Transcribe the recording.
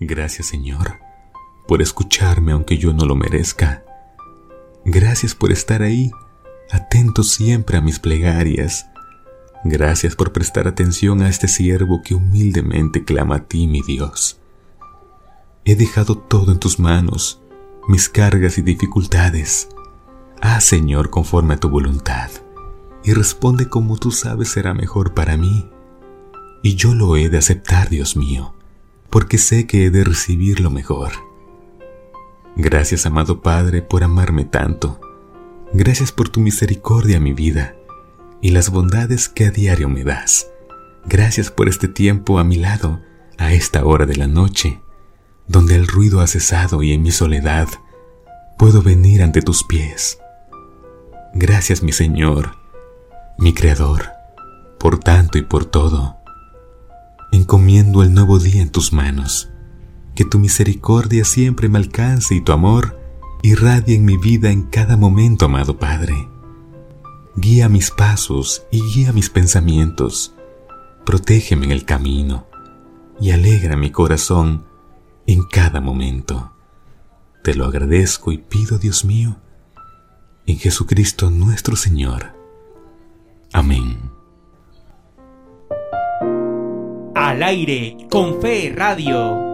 Gracias, Señor, por escucharme aunque yo no lo merezca. Gracias por estar ahí, atento siempre a mis plegarias. Gracias por prestar atención a este siervo que humildemente clama a ti, mi Dios. He dejado todo en tus manos, mis cargas y dificultades. Haz, Señor, conforme a tu voluntad, y responde como tú sabes será mejor para mí. Y yo lo he de aceptar, Dios mío, porque sé que he de recibir lo mejor. Gracias, amado Padre, por amarme tanto. Gracias por tu misericordia en mi vida y las bondades que a diario me das. Gracias por este tiempo a mi lado, a esta hora de la noche, donde el ruido ha cesado y en mi soledad puedo venir ante tus pies. Gracias, mi Señor, mi Creador, por tanto y por todo. Encomiendo el nuevo día en tus manos. Que tu misericordia siempre me alcance y tu amor irradie en mi vida en cada momento, amado Padre. Guía mis pasos y guía mis pensamientos. Protégeme en el camino y alegra mi corazón en cada momento. Te lo agradezco y pido, Dios mío, en Jesucristo nuestro Señor. Amén. Al aire con Fe Radio.